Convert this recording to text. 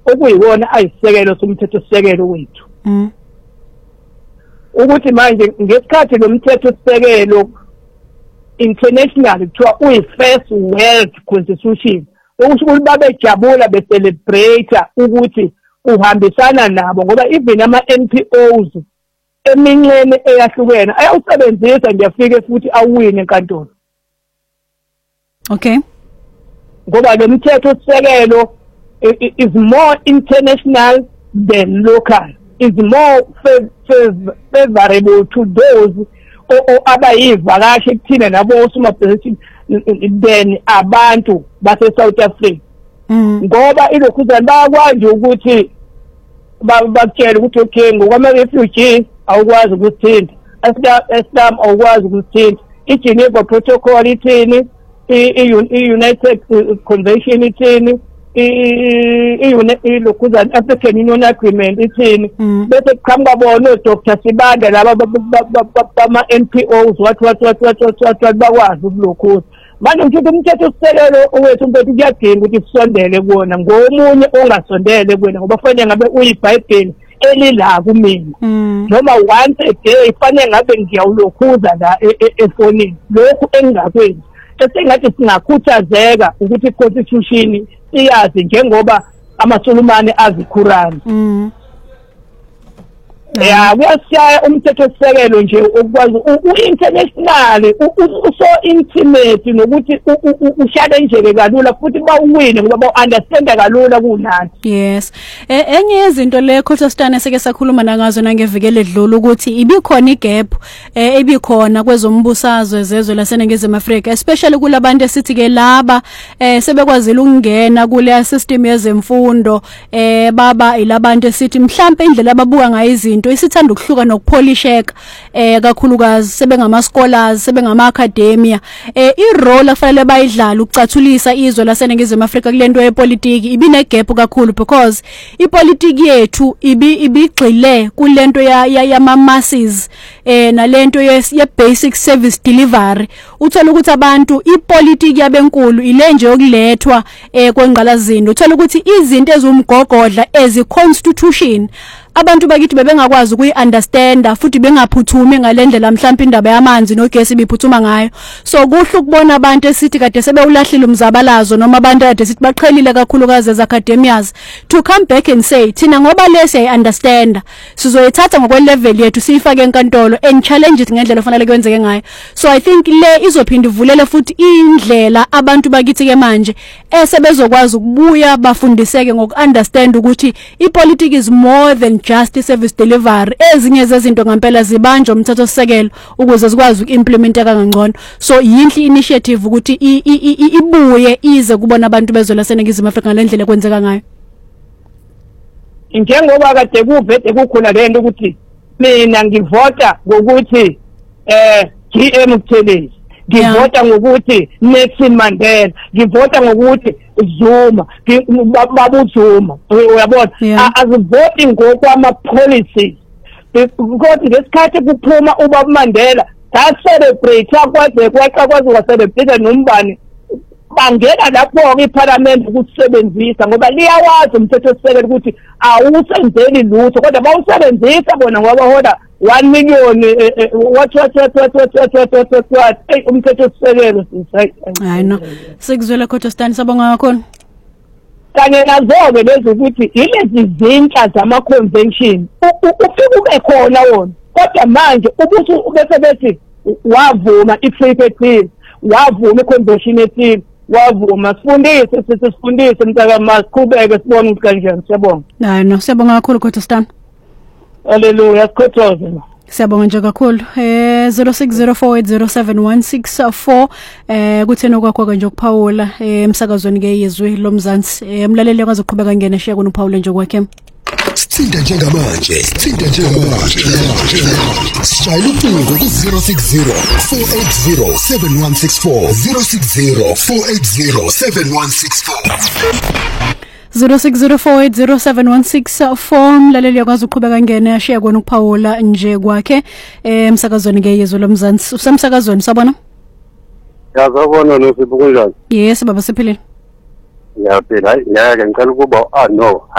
okuyiwona ayisekelo somthetho sisekelo wethu ukuthi manje ngesikhathi lo mthetho sisekelo international kuthiwa uyi-first world constitution okusho ukuthi babejabula becelebrate ukuthi uhambisana nabo ngoba even ama-NPOs eminxeni eyahlukene ayawusebenzisa nje afike futhi awine enkantolo. Okay. Ngoba lo mthetho sisekelo is more international than local, is more favorable to those abayivakashi kuthina nabo osomabhizinisi than abantu base South Africa. Ngoba ilokhuzana bayakwazi ukuthi bakutshela ukuthi okay ngokwama-refugee awukwazi ukuthinta, Islam awukwazi ukuthinta, i-Geneva Protocol ithini, i-United Convention ithini, ilokhuzana African Union Agreement ithini, bese kuqhamuka bona Dr. Sibanda laba bama-NPOs what bakwazi ukulokhuza. Manje ngithi umthetho sisekelo owethu umpethu kuyadinga ukuthi sisondele kuwona ngomunye ongasondele kuwena ngoba fanele ngabe uyiBhayibheli elila kumina noma once a day fanele ngabe ngiyawulokhuza la efonini lokhu engingakwenzi esengathi singakhuthazeka ukuthi iconstitution siyazi njengoba amaSulumane azi iQuran. Ya kuyashaya umthetho sisekelo nje ukwazi u-international so intimate nokuthi ushade kalula futhi bawuwine ngoba bawu-understand kalula kunani. Yes. Enye yezinto le Khotostane seke sakhuluma nangazo nangevikele edlula ukuthi ibikhona igap ebikhona kwezombusazwe zezwe laseNingizimu Afrika especially kulabantu esithi ke laba sebekwazile ukungena kule system yezemfundo baba ilabantu esithi mhlambe indlela ababuka ngayo izinto isithanda ukuhluka nokupholisheka kakhulukazi sebengama scholars sebengama academia irole afanele bayidlala ukucathulisa izwe laseNingizimu Afrika kulento yepolitiki ibine gap kakhulu because ipolitiki yethu ibigxile kulento yama masses nalento ye basic service delivery uthola ukuthi abantu ipolitiki yabenkulu ile nje yokulethwa kwengqalazindo uthola ukuthi izinto ezumgogodla ezi constitution abantu bakithi bebengakwazi ukuyi-understanda futhi bengaphuthumi ngalendlela mhlawumbe indaba yamanzi nogesi biphuthuma ngayo. So kuhle ukubona abantu esithi kade sebewulahlile umzabalazo noma abantu kade sithi baqhelile kakhulukazi as academias to come back and say thina ngoba lesiyayi-understanda sizoyithatha ngokwelevel yethu siyifake enkantolo and challenge it ngendlela ofanele kwenzeke ngayo. So I think le izophinda ivulele futhi indlela abantu bakithi ke manje esebezokwazi ukubuya bafundiseke ngoku-understand ukuthi ipolitiki is more than just service delivery ezinye zezinto ngempela zibanjwa umthetho sisekelo ukuze zikwazi ukuimplementeka kangcono. So yinhle initiative ukuthi ibuye ize kubona abantu bezwe laseNingizimu Afrika ngalendlela kwenzeka ngayo. Njengoba kade kuvede kukhona lento ukuthi mina ngivota ngokuthi GM Mthelezi, ngivota ngokuthi Nelson Mandela, ngivota ngokuthi Zuma, Babu Zuma, uyabona azivoti ngokwama policies because ngesikhathi kuphuma uBaba Mandela celebrate kwaze celebrate nombani bangena lapho iParliament ukusebenzisa ngoba liyawazi umthetho sisekelo ukuthi awusenzeli lutho kodwa bawusebenzisa bona ngoba hola 1 million what umthetho sisekelo hayi no sikuzwela Khotostane sabonga kakhulu kanye nazo-ke lezi ukuthi ilezi zintsha zama-convention ufike ube khona wona kodwa manje ubese bethi wavuma i-treaty ethile wavuma i-convention ethile wavuma sifundise mntakama siqhubeke sibone ukuthi kanjani. Siyabonga. Hayi no siyabonga kakhulu Khotostane. Haleluya sikhothoze. Siyabonga nje kakhulu 0604807164 kuthena kwakho nje ukuphawula emsakazweni ke yezwe lomzansi umlaleli akwazi ukuqhubeka ngene shiya kona uPaul nje kwakhe. Sithinta njengamanje Sishayela ucingo ku 0604807164 mlaleli yakwazi ukuqhubeka ngene ashiya kona ukuphawula nje kwakhe emsakazweni ke yezwe lomzansi usemsakazweni sabona yazabona nosipho kunjani. Yes baba siphilile. Ngiyaphila ngeke ngicela ukuba no